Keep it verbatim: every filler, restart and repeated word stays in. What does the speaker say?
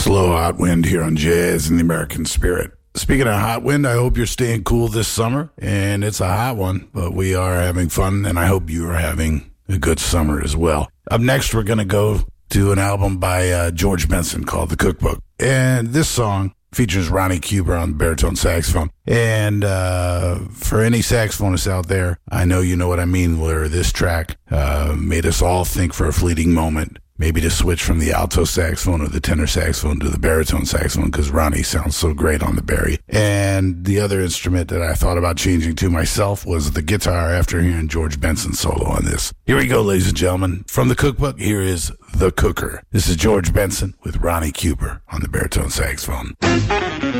Slow hot wind here on Jazz in the American Spirit. Speaking of hot wind, I hope you're staying cool this summer, and it's a hot one, but we are having fun, and I hope you are having a good summer as well. Up next, we're going to go to an album by uh, George Benson called The Cookbook, and this song features Ronnie Cuber on baritone saxophone. And uh, for any saxophonists out there, I know you know what I mean, where this track uh, made us all think for a fleeting moment, maybe to switch from the alto saxophone or the tenor saxophone to the baritone saxophone, because Ronnie sounds so great on the bari. And the other instrument that I thought about changing to myself was the guitar after hearing George Benson solo on this. Here we go, ladies and gentlemen. From The Cookbook, here is The Cooker. This is George Benson with Ronnie Cuber on the baritone saxophone.